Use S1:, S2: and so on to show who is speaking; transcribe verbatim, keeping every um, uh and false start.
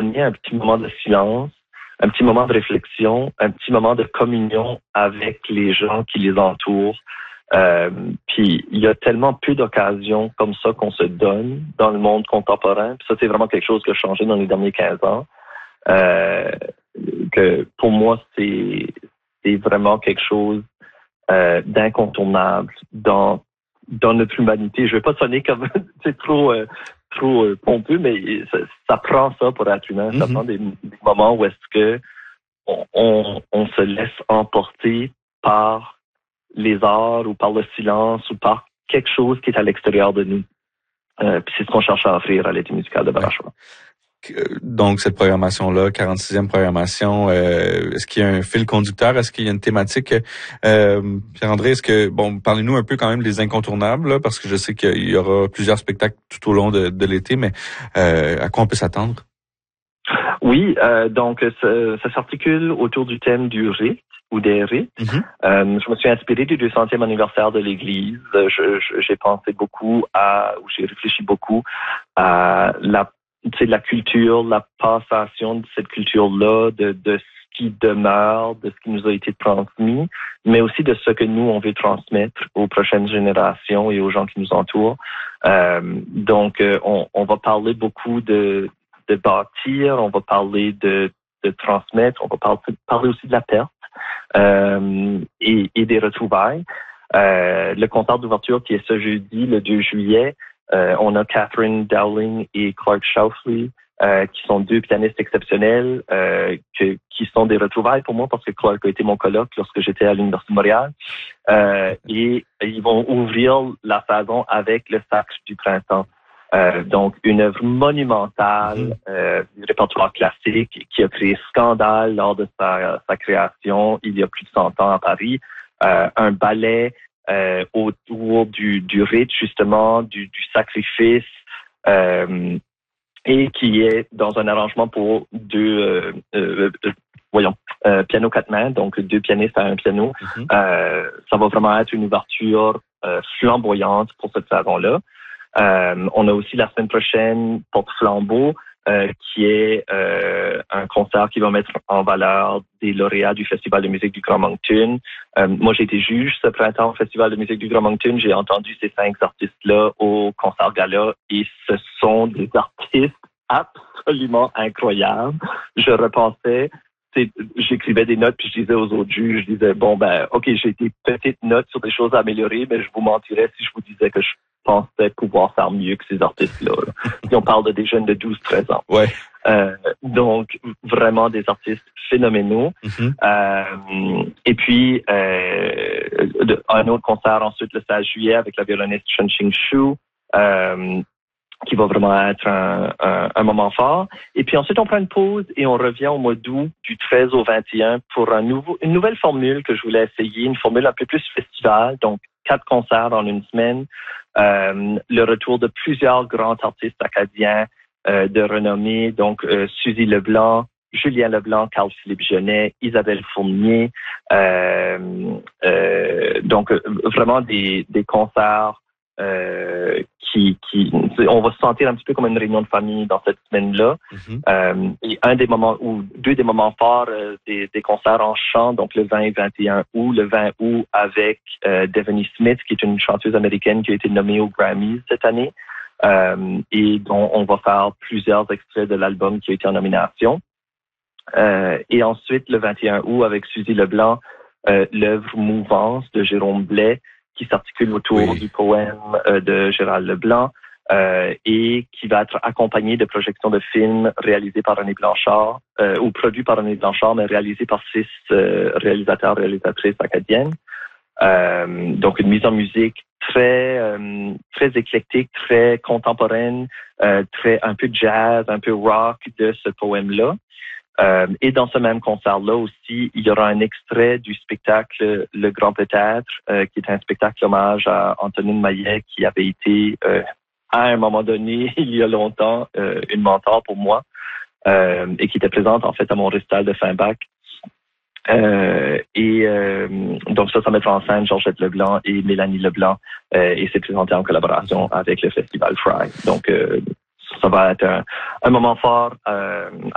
S1: accompagner un petit moment de silence, un petit moment de réflexion, un petit moment de communion avec les gens qui les entourent. Euh, puis il y a tellement peu d'occasions comme ça qu'on se donne dans le monde contemporain. Puis ça, c'est vraiment quelque chose qui a changé dans les derniers quinze ans. Euh, que pour moi, c'est, c'est vraiment quelque chose euh, d'incontournable dans dans notre humanité. Je vais pas sonner comme c'est trop euh, trop euh, pompeux, mais ça, ça prend ça pour être humain. Mm-hmm. Ça prend des, des moments où est-ce que on, on, on se laisse emporter par les arts ou par le silence ou par quelque chose qui est à l'extérieur de nous. Euh, puis c'est ce qu'on cherche à offrir à l'été musicale de Barachois.
S2: Donc, cette programmation-là, quarante-sixième programmation, euh, est-ce qu'il y a un fil conducteur? Est-ce qu'il y a une thématique? Euh, Pierre-André, est-ce que, bon, parlez-nous un peu quand même des incontournables, là, parce que je sais qu'il y aura plusieurs spectacles tout au long de, de l'été, mais euh, à quoi on peut s'attendre?
S1: Oui, euh, donc ça, ça s'articule autour du thème du rite ou des rites. Mm-hmm. Euh, je me suis inspiré du deux centième anniversaire de l'Église. Je, je, j'ai pensé beaucoup à, ou j'ai réfléchi beaucoup à la c'est la culture, la passation de cette culture-là, de, de ce qui demeure, de ce qui nous a été transmis, mais aussi de ce que nous, on veut transmettre aux prochaines générations et aux gens qui nous entourent. Euh, donc, on, on va parler beaucoup de, de bâtir, on va parler de, de transmettre, on va parler, parler aussi de la perte euh, et, et des retrouvailles. Euh, le concert d'ouverture qui est ce jeudi, le deux juillet, Euh, on a Catherine Dowling et Clark Shoufley, euh, qui sont deux pianistes exceptionnels, euh, que, qui sont des retrouvailles pour moi parce que Clark a été mon coloc lorsque j'étais à l'Université de Montréal. Euh, et ils vont ouvrir la saison avec le Sacre du printemps. Euh, donc, une œuvre monumentale euh, du répertoire classique qui a créé scandale lors de sa, sa création il y a plus de cent ans à Paris. Euh, un ballet Euh, autour du, du rite, justement, du, du sacrifice, euh, et qui est dans un arrangement pour deux, euh, euh, euh, voyons, euh, piano quatre mains, donc deux pianistes à un piano. Mm-hmm. Euh, ça va vraiment être une ouverture euh, flamboyante pour cette saison-là. Euh, on a aussi la semaine prochaine Porte-Flambeau, Euh, qui est euh, un concert qui va mettre en valeur des lauréats du Festival de musique du Grand Moncton. Euh, moi, j'ai été juge ce printemps au Festival de musique du Grand Moncton. J'ai entendu ces cinq artistes-là au concert gala et ce sont des artistes absolument incroyables. Je repensais, j'écrivais des notes puis je disais aux autres juges, je disais, bon, ben, OK, j'ai des petites notes sur des choses à améliorer, mais je vous mentirais si je vous disais que je pensais pouvoir faire mieux que ces artistes-là. Là. Et on parle de des jeunes de douze treize ans.
S2: Ouais.
S1: Euh, donc, vraiment des artistes phénoménaux. Mm-hmm. Euh, et puis, euh, un autre concert ensuite le seize juillet avec la violoniste Chun-Ching Shu, euh, qui va vraiment être un, un, un moment fort. Et puis ensuite, on prend une pause et on revient au mois d'août du treize au vingt et un pour un nouveau, une nouvelle formule que je voulais essayer, une formule un peu plus festival, donc quatre concerts en une semaine, euh, le retour de plusieurs grands artistes acadiens euh, de renommée, donc euh, Suzy Leblanc, Julien Leblanc, Carl-Philippe Genet, Isabelle Fournier, euh, euh, donc vraiment des, des concerts Euh, qui, qui, on va se sentir un petit peu comme une réunion de famille dans cette semaine-là. Mm-hmm. Euh, et un des moments, ou deux des moments forts euh, des, des concerts en chant, donc le vingt et vingt et un août, le vingt août avec euh, Devaney Smith, qui est une chanteuse américaine qui a été nommée aux Grammys cette année, euh, et dont on va faire plusieurs extraits de l'album qui a été en nomination. Euh, et ensuite, le vingt et un août, avec Suzy Leblanc, euh, l'œuvre Mouvance de Jérôme Blais, qui s'articule autour oui. du poème euh, de Gérald Leblanc euh, et qui va être accompagné de projections de films réalisés par René Blanchard euh, ou produits par René Blanchard, mais réalisés par six euh, réalisateurs et réalisatrices acadiennes. Euh, donc, une mise en musique très euh, très éclectique, très contemporaine, euh, très un peu jazz, un peu rock de ce poème-là. Euh, et dans ce même concert-là aussi, il y aura un extrait du spectacle Le Grand Peut-être, euh, qui est un spectacle hommage à Antonine Maillet, qui avait été, euh, à un moment donné, il y a longtemps, euh, une mentor pour moi, euh, et qui était présente en fait à mon récital de fin bac. Euh, et euh, donc ça, ça mettra en scène Georgette Leblanc et Mélanie Leblanc, euh, et c'est présenté en collaboration avec le Festival Fry. Donc, euh, ça va être un, un moment fort euh,